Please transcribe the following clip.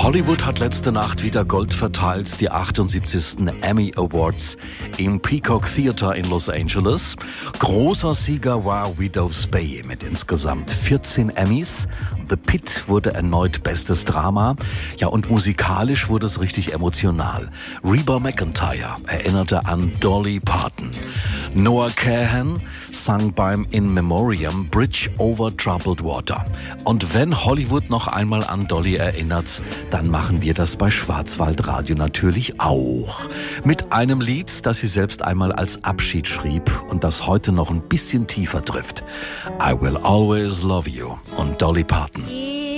Hollywood hat letzte Nacht wieder Gold verteilt, die 78. Emmy Awards im Peacock Theater in Los Angeles. Großer Sieger war Widow's Bay mit insgesamt 14 Emmys. The Pit wurde erneut bestes Drama. Ja, und musikalisch wurde es richtig emotional. Reba McEntire erinnerte an Dolly Parton. Noah Kahan sang beim In Memoriam Bridge over Troubled Water. Und wenn Hollywood noch einmal an Dolly erinnert, dann machen wir das bei Schwarzwaldradio natürlich auch. Mit einem Lied, das sie selbst einmal als Abschied schrieb und das heute noch ein bisschen tiefer trifft. I Will Always Love You und Dolly Parton.